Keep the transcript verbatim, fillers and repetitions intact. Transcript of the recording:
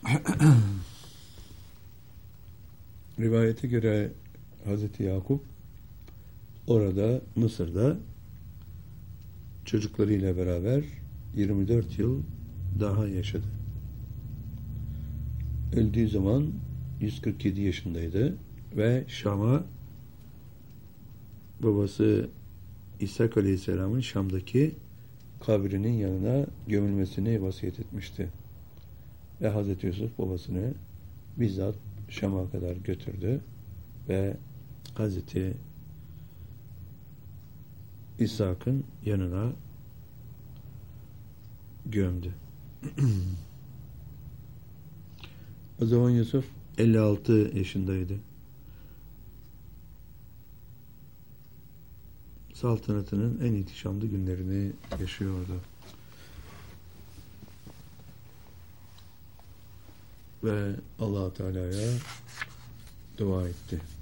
Rivayete göre Hazreti Yakup orada Mısır'da çocuklarıyla beraber yirmi dört yıl daha yaşadı. Öldüğü zaman yüz kırk yedi yaşındaydı ve Şam'a babası İshak Aleyhisselam'ın Şam'daki kabrinin yanına gömülmesini vasiyet etmişti. Ve Hazreti Yusuf babasını bizzat Şam'a kadar götürdü ve Hazreti İshak'ın yanına gömdü. O zaman Yusuf elli altı yaşındaydı. Saltanatının en ihtişamlı günlerini yaşıyordu. Ve Allah Teala'ya dua etti.